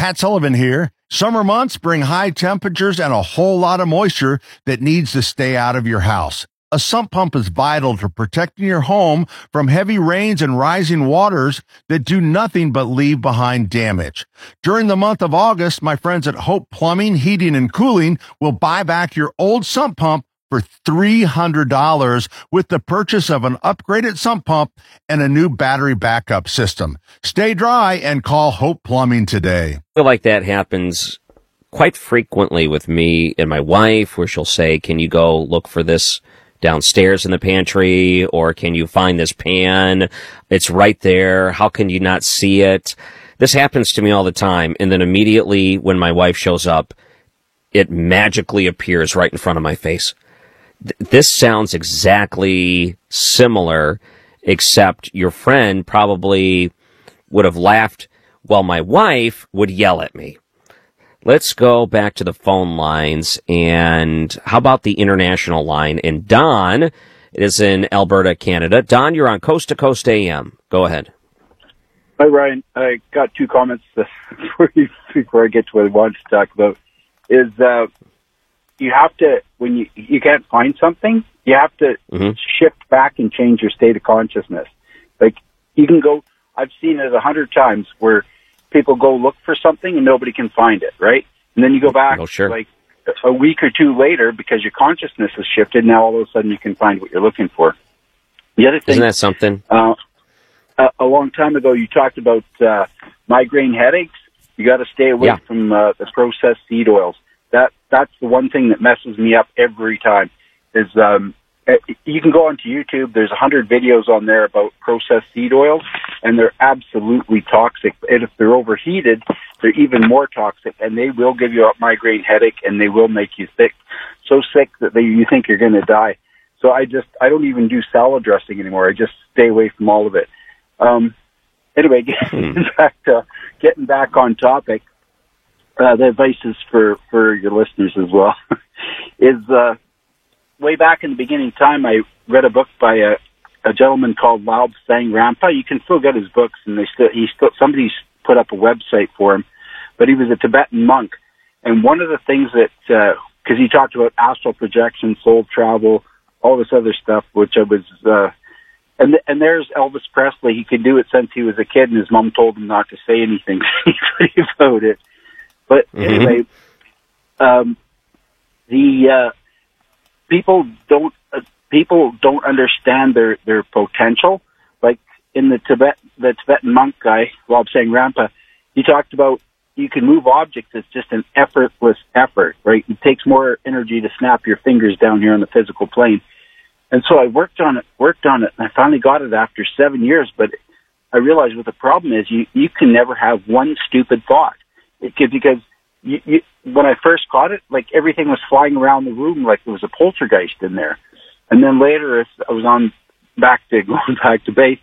Pat Sullivan here. Summer months bring high temperatures and a whole lot of moisture that needs to stay out of your house. A sump pump is vital to protecting your home from heavy rains and rising waters that do nothing but leave behind damage. During the month of August, my friends at Hope Plumbing, Heating, and Cooling will buy back your old sump pump for $300 with the purchase of an upgraded sump pump and a new battery backup system. Stay dry and call Hope Plumbing today. I feel like that happens quite frequently with me and my wife, where she'll say, can you go look for this downstairs in the pantry, or can you find this pan? It's right there. How can you not see it? This happens to me all the time. And then immediately when my wife shows up, it magically appears right in front of my face. This sounds exactly similar, except your friend probably would have laughed while my wife would yell at me. Let's go back to the phone lines, and how about the international line? And Don is in Alberta, Canada. Don, you're on Coast to Coast AM. Go ahead. Hi, Ryan. I got two comments before I get to what I wanted to talk about. Is you have to, when you can't find something, you have to shift back and change your state of consciousness. Like, you can go, I've seen it 100 times where people go look for something and nobody can find it, right? And then you go back like a week or two later because your consciousness has shifted. Now all of a sudden you can find what you're looking for. The other thing, isn't that something? A long time ago you talked about migraine headaches. You got to stay away from the processed seed oils. That's the one thing that messes me up every time. Is you can go onto YouTube. There's 100 videos on there about processed seed oils, and they're absolutely toxic. And if they're overheated, they're even more toxic, and they will give you a migraine headache, and they will make you sick, so sick that you think you're going to die. So I don't even do salad dressing anymore. I just stay away from all of it. Anyway, getting back on topic, the advice is for your listeners as well. Is way back in the beginning of time, I read a book by a gentleman called Lobsang Rampa. You can still get his books, and somebody's put up a website for him. But he was a Tibetan monk, and one of the things that because he talked about astral projection, soul travel, all this other stuff, which I was. And there's Elvis Presley. He could do it since he was a kid, and his mom told him not to say anything about it. But anyway, the people don't understand their potential. Like in the Tibetan monk guy, Lobsang Rampa, he talked about you can move objects. It's just an effortless effort, right? It takes more energy to snap your fingers down here on the physical plane. And so I worked on it, and I finally got it after 7 years. But I realized what the problem is. You can never have one stupid thought. Because when I first got it, like everything was flying around the room like there was a poltergeist in there. And then later, as I was going back to base,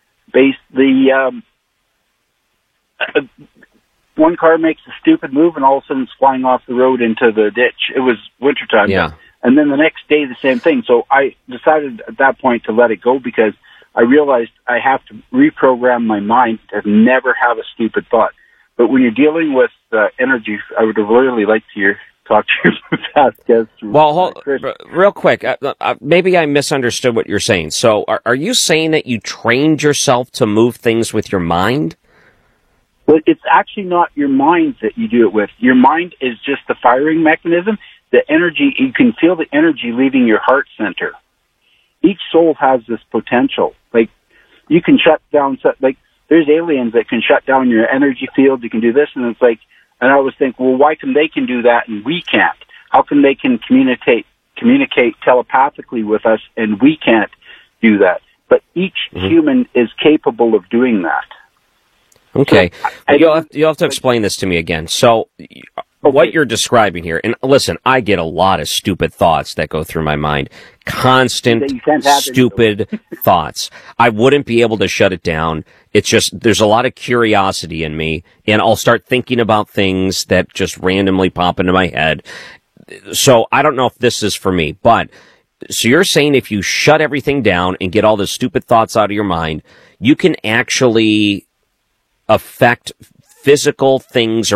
one car makes a stupid move, and all of a sudden it's flying off the road into the ditch. It was wintertime. Yeah. And then the next day, the same thing. So I decided at that point to let it go because I realized I have to reprogram my mind to never have a stupid thought. But when you're dealing with energy, I would really like to talk to your past guests. Well, real quick, maybe I misunderstood what you're saying. So are you saying that you trained yourself to move things with your mind? Well, it's actually not your mind that you do it with. Your mind is just the firing mechanism. The energy, you can feel the energy leaving your heart center. Each soul has this potential. Like, you can shut down, like, there's aliens that can shut down your energy field. You can do this, and it's like, and I always think, well, why can they can do that and we can't? How come they can communicate telepathically with us and we can't do that? But each human is capable of doing that. Okay. So you'll have to explain this to me again. So what you're describing here, and listen, I get a lot of stupid thoughts that go through my mind. Constant, stupid thoughts. I wouldn't be able to shut it down. It's just, there's a lot of curiosity in me, and I'll start thinking about things that just randomly pop into my head. So I don't know if this is for me, but so you're saying if you shut everything down and get all the stupid thoughts out of your mind, you can actually affect physical things